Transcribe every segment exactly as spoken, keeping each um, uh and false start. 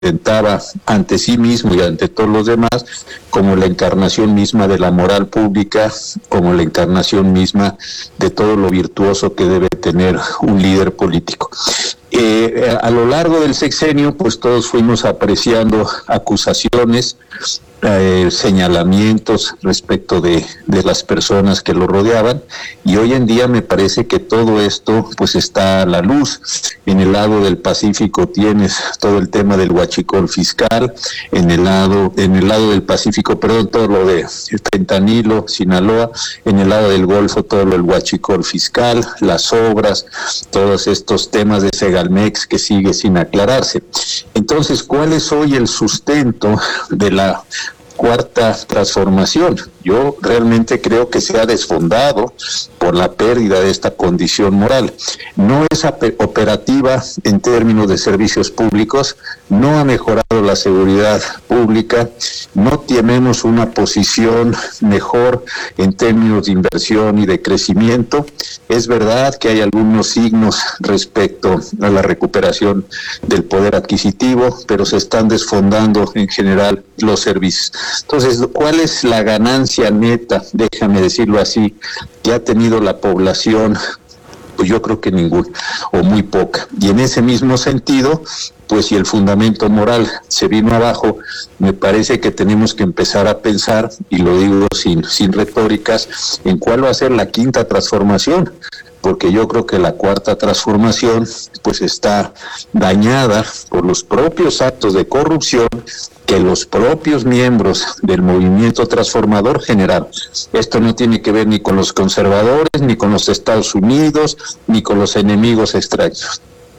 presentaba ante sí mismo y ante todos los demás como la encarnación misma de la moral pública, como la encarnación misma de todo lo virtuoso que debe tener un líder político. Eh, a lo largo del sexenio, pues todos fuimos apreciando acusaciones, eh, señalamientos respecto de, de las personas que lo rodeaban, y hoy en día me parece que todo esto pues está a la luz. En el lado del Pacífico tienes todo el tema del huachicol fiscal, en el lado, en el lado del Pacífico, perdón, todo lo de Fentanilo, Sinaloa, en el lado del Golfo todo lo del huachicol fiscal, las obras, todos estos temas de Segalmex que sigue sin aclararse. Entonces, ¿cuál es hoy el sustento de la cuarta transformación? Yo realmente creo que se ha desfondado por la pérdida de esta condición moral. No es operativa en términos de servicios públicos, no ha mejorado la seguridad pública, no tenemos una posición mejor en términos de inversión y de crecimiento. Es verdad que hay algunos signos respecto a la recuperación del poder adquisitivo, pero se están desfondando en general los servicios. Entonces, ¿cuál es la ganancia neta, déjame decirlo así, que ha tenido la población? Pues yo creo que ninguna, o muy poca. Y en ese mismo sentido, pues si el fundamento moral se vino abajo, me parece que tenemos que empezar a pensar, y lo digo sin, sin retóricas, en cuál va a ser la quinta transformación, porque yo creo que la cuarta transformación pues está dañada por los propios actos de corrupción que los propios miembros del movimiento transformador generaron. Esto no tiene que ver ni con los conservadores, ni con los Estados Unidos, ni con los enemigos extraños.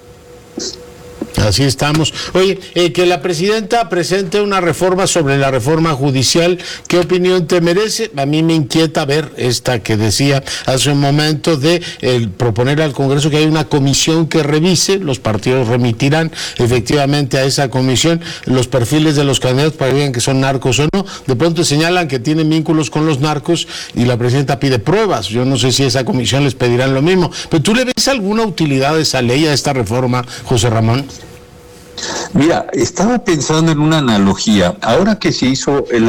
Así estamos. Oye, eh, que la presidenta presente una reforma sobre la reforma judicial, ¿qué opinión te merece? A mí me inquieta ver esta que decía hace un momento de eh, proponer al Congreso que hay una comisión que revise, los partidos remitirán efectivamente a esa comisión los perfiles de los candidatos para que vean que son narcos o no. De pronto señalan que tienen vínculos con los narcos y la presidenta pide pruebas. Yo no sé si esa comisión les pedirán lo mismo. Pero ¿tú le ves alguna utilidad a esa ley, a esta reforma, José Ramón? Mira, estaba pensando en una analogía. Ahora que se hizo el,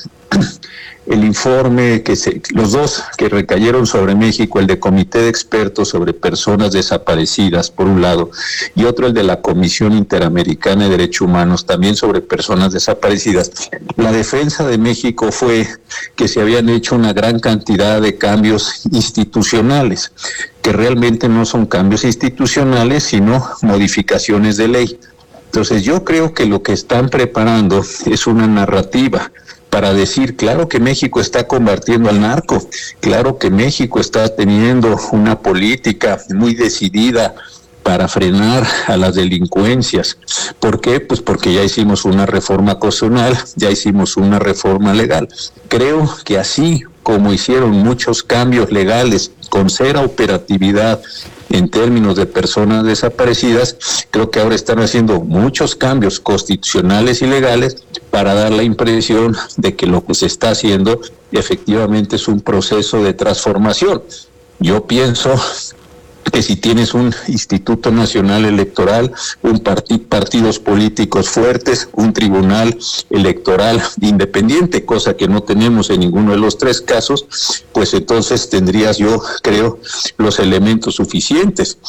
el informe, que se, los dos que recayeron sobre México, el de Comité de Expertos sobre Personas Desaparecidas, por un lado, y otro el de la Comisión Interamericana de Derechos Humanos, también sobre personas desaparecidas, la defensa de México fue que se habían hecho una gran cantidad de cambios institucionales, que realmente no son cambios institucionales, sino modificaciones de ley. Entonces yo creo que lo que están preparando es una narrativa para decir, claro que México está combatiendo al narco, claro que México está teniendo una política muy decidida para frenar a las delincuencias. ¿Por qué? Pues porque ya hicimos una reforma constitucional, ya hicimos una reforma legal. Creo que así como hicieron muchos cambios legales con cero operatividad en términos de personas desaparecidas, creo que ahora están haciendo muchos cambios constitucionales y legales para dar la impresión de que lo que se está haciendo efectivamente es un proceso de transformación. Yo pienso que si tienes un Instituto Nacional Electoral, un parti- partidos políticos fuertes, un tribunal electoral independiente, cosa que no tenemos en ninguno de los tres casos, pues entonces tendrías, yo creo, los elementos suficientes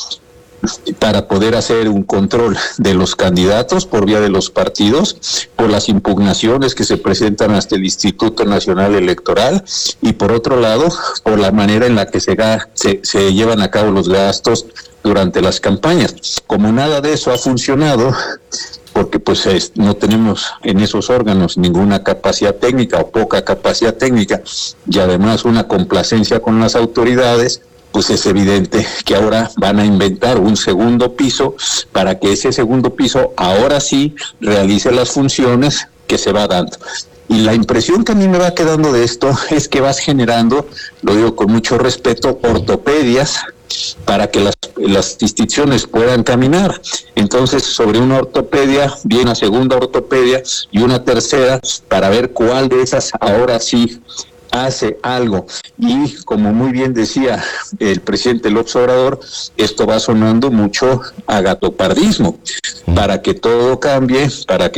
para poder hacer un control de los candidatos por vía de los partidos, por las impugnaciones que se presentan hasta el Instituto Nacional Electoral, y por otro lado, por la manera en la que se, se, se llevan a cabo los gastos durante las campañas. Como nada de eso ha funcionado, porque pues es, no tenemos en esos órganos ninguna capacidad técnica o poca capacidad técnica, y además una complacencia con las autoridades, pues es evidente que ahora van a inventar un segundo piso para que ese segundo piso ahora sí realice las funciones que se va dando. Y la impresión que a mí me va quedando de esto es que vas generando, lo digo con mucho respeto, ortopedias para que las, las instituciones puedan caminar. Entonces, sobre una ortopedia viene una segunda ortopedia y una tercera para ver cuál de esas ahora sí hace algo. Y como muy bien decía el presidente López Obrador, esto va sonando mucho a gatopardismo, para que todo cambie, para que